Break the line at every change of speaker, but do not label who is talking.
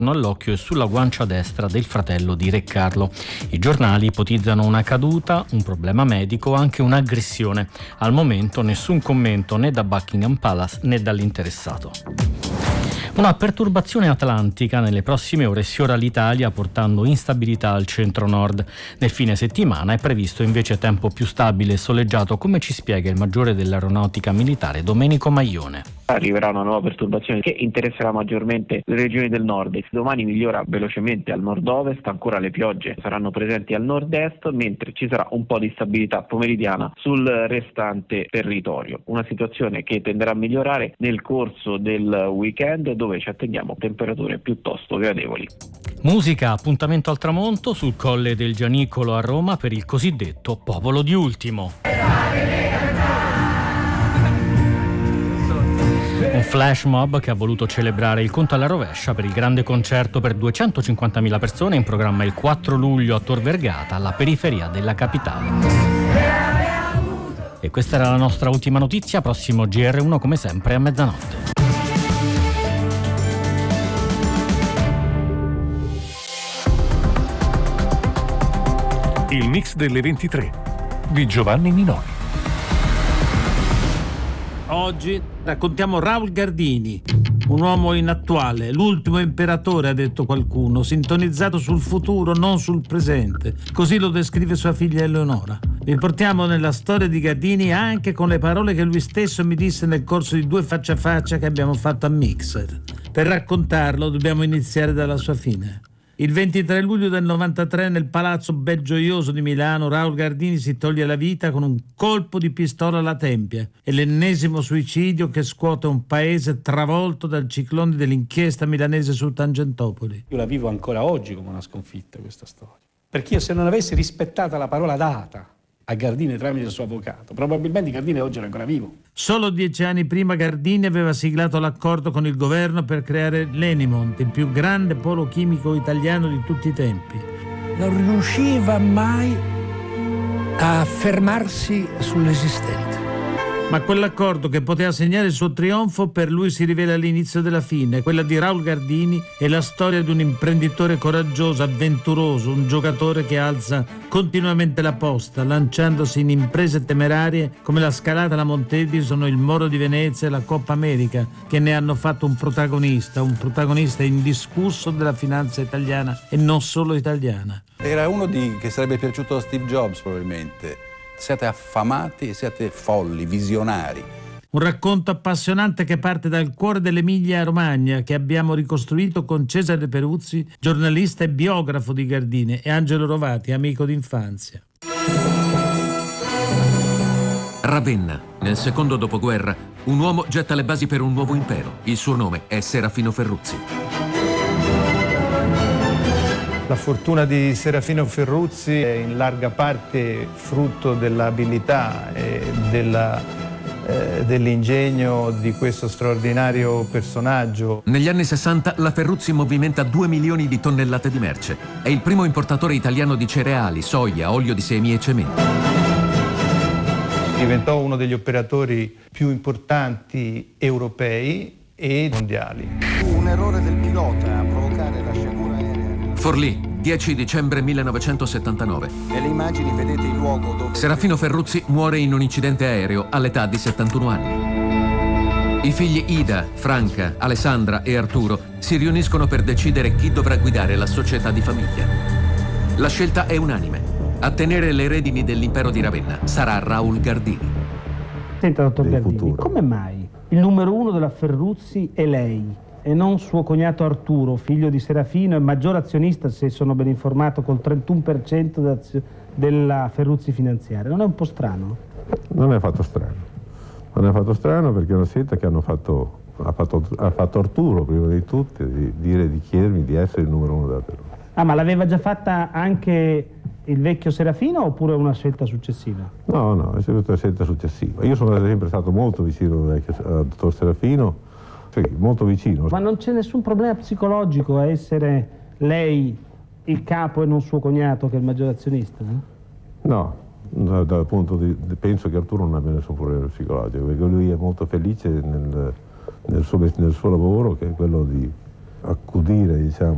all'occhio e sulla guancia destra del fratello di Re Carlo. I giornali ipotizzano una caduta, un problema medico o anche un'aggressione. Al momento nessun commento né da Buckingham Palace né dall'interessato. Una perturbazione atlantica nelle prossime ore sfiora l'Italia portando instabilità al centro-nord. Nel fine settimana è previsto invece tempo più stabile e soleggiato, come ci spiega il maggiore dell'aeronautica militare Domenico Maglione.
Arriverà una nuova perturbazione che interesserà maggiormente le regioni del nord. Domani migliora velocemente al nord-ovest, ancora le piogge saranno presenti al nord-est, mentre ci sarà un po' di stabilità pomeridiana sul restante territorio. Una situazione che tenderà a migliorare nel corso del weekend, dove ci attendiamo temperature piuttosto gradevoli.
Musica, appuntamento al tramonto sul Colle del Gianicolo a Roma per il cosiddetto Popolo di Ultimo. Un flash mob che ha voluto celebrare il conto alla rovescia per il grande concerto per 250.000 persone in programma il 4 luglio a Tor Vergata, alla periferia della capitale. E questa era la nostra ultima notizia, prossimo GR1 come sempre a mezzanotte.
Il mix delle 23 di Giovanni Minoli.
Oggi raccontiamo Raul Gardini, un uomo inattuale, l'ultimo imperatore, ha detto qualcuno, sintonizzato sul futuro, non sul presente. Così lo descrive sua figlia Eleonora. Vi portiamo nella storia di Gardini anche con le parole che lui stesso mi disse nel corso di 2 faccia a faccia che abbiamo fatto a Mixer. Per raccontarlo dobbiamo iniziare dalla sua fine. Il 23 luglio del 93 nel Palazzo Belgioioso di Milano Raul Gardini si toglie la vita con un colpo di pistola alla tempia. È l'ennesimo suicidio che scuote un paese travolto dal ciclone dell'inchiesta milanese su Tangentopoli.
Io la vivo ancora oggi come una sconfitta questa storia. Perché io se non avessi rispettato la parola data a Gardini tramite il suo avvocato, probabilmente Gardini oggi era ancora vivo.
Solo 10 anni prima Gardini aveva siglato l'accordo con il governo per creare l'Enimont, il più grande polo chimico italiano di tutti i tempi.
Non riusciva mai a fermarsi sull'esistente.
Ma quell'accordo che poteva segnare il suo trionfo per lui si rivela l'inizio della fine. Quella di Raul Gardini è la storia di un imprenditore coraggioso, avventuroso, un giocatore che alza continuamente la posta, lanciandosi in imprese temerarie come la scalata alla Monte Edison, il Moro di Venezia e la Coppa America, che ne hanno fatto un protagonista indiscusso della finanza italiana e non solo italiana.
Era uno che sarebbe piaciuto a Steve Jobs probabilmente. Siete affamati e siete folli, visionari.
Un racconto appassionante che parte dal cuore dell'Emilia Romagna, che abbiamo ricostruito con Cesare Peruzzi, giornalista e biografo di Gardini, e Angelo Rovati, amico d'infanzia.
Ravenna, nel secondo dopoguerra, un uomo getta le basi per un nuovo impero. Il suo nome è Serafino Ferruzzi.
La fortuna di Serafino Ferruzzi è in larga parte frutto dell'abilità e dell'ingegno di questo straordinario personaggio.
Negli anni 60 la Ferruzzi movimenta 2 milioni di tonnellate di merce. È il primo importatore italiano di cereali, soia, olio di semi e cemento.
Diventò uno degli operatori più importanti europei e mondiali.
Fu un errore del pilota a provocare la sciagura aerea.
Forlì, 10 dicembre 1979.
Nelle immagini vedete il luogo dove...
Serafino Ferruzzi muore in un incidente aereo all'età di 71 anni. I figli Ida, Franca, Alessandra e Arturo si riuniscono per decidere chi dovrà guidare la società di famiglia. La scelta è unanime. A tenere le redini dell'impero di Ravenna sarà Raul Gardini.
Senta, dottor Gardini, come mai il numero 1 della Ferruzzi è lei e non suo cognato Arturo, figlio di Serafino e maggior azionista, se sono ben informato, col 31% della Ferruzzi finanziaria? Non è un po' strano?
Non è affatto strano. Non è affatto strano perché è una scelta che ha fatto Arturo prima di tutte, di chiedermi di essere il numero 1 della Ferruzzi.
Ah, ma l'aveva già fatta anche il vecchio Serafino oppure una scelta successiva?
No, è sempre una scelta successiva. Io sono sempre stato molto vicino al dottor Serafino. Sì, molto vicino.
Ma non c'è nessun problema psicologico a essere lei il capo e non suo cognato che è il maggior azionista?
No, dal punto penso che Arturo non abbia nessun problema psicologico, perché lui è molto felice nel suo lavoro, che è quello di accudire, diciamo,